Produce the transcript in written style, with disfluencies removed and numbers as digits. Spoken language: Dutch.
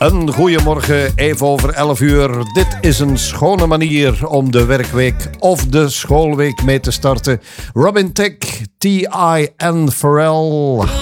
Een goeiemorgen, even over 11 uur. Dit is een schone manier om de werkweek of de schoolweek mee te starten. Robin Thicke, T.I. en Pharrell.